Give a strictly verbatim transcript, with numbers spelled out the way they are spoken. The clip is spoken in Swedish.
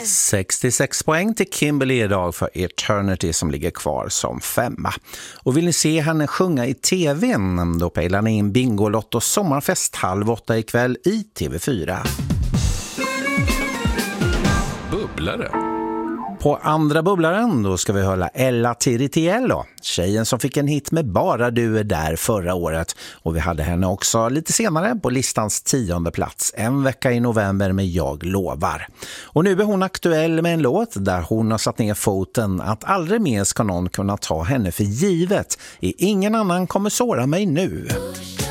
sextiosex poäng till Kimberly idag för Eternity som ligger kvar som femma. Och vill ni se henne sjunga i tvn, då pejlar ni in Bingolotto sommarfest halv åtta ikväll i T V fyra. Bubblare. På andra bubblaren då ska vi höra Ella Tiritiello, tjejen som fick en hit med Bara du är där förra året. Och vi hade henne också lite senare på listans tionde plats, en vecka i november med Jag lovar. Och nu är hon aktuell med en låt där hon har satt ner foten att aldrig mer ska någon kunna ta henne för givet. Ingen annan kommer såra mig nu.